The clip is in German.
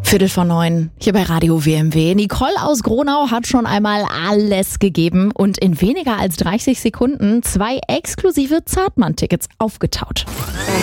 8:45 hier bei Radio WMW. Nicole aus Gronau hat schon einmal alles gegeben und in weniger als 30 Sekunden 2 exklusive Zartmann-Tickets aufgetaut.